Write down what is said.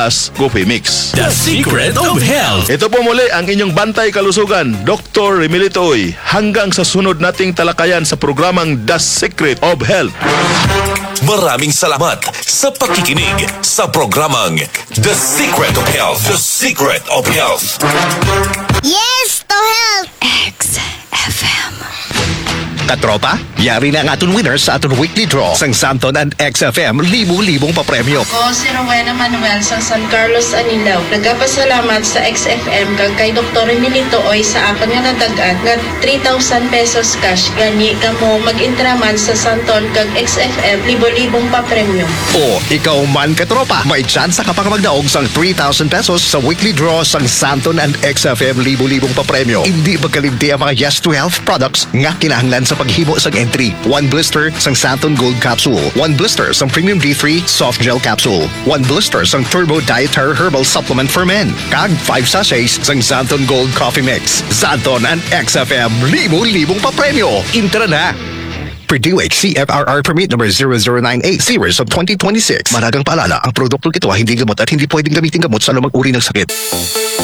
Coffee Mix. The Secret of Health. Ito po muli ang inyong bantay kalusugan, Dr. Remilito Oy. Hanggang sa sunod nating talakayan sa programang The Secret of Health. Maraming salamat sa pakikinig sa programang The Secret of Health. The Secret of Health. Yes, to help! XFM. Katropa, yari na ang aton winners sa aton weekly draw sang Santon and XFM libo-libong papremyo. Ako si Rowena Manuel sa San Carlos, Anilao. Nagapasalamat sa XFM kag kay Dr. Emilito Oy sa akon nga nadagan nga 3,000 pesos cash. Gani kamo mag-intraman sa Santon kag XFM libo-libong papremyo. O, ikaw man katropa, may tsansa ka pang magdaog sang 3,000 pesos sa weekly draw sang Santon and XFM libo-libong papremyo. Hindi magkalimti ang mga Yes to Health products nga kinahanglan sa paghimo sang entry. 1 blister sang Santon Gold Capsule, 1 blister sang Premium D3 Soft Gel Capsule, 1 blister sang Turbo Dietary Herbal Supplement for Men, kag 5 sachets sang Santon Gold Coffee Mix. Santon and XFM libo-libong papremyo. Intra na! Purdue CFRR Permit number 0098 series of 2026. Maragang paalala, ang produktong ito ay hindi gamot at hindi pwedeng gamitin gamot sa anumang uri ng sakit.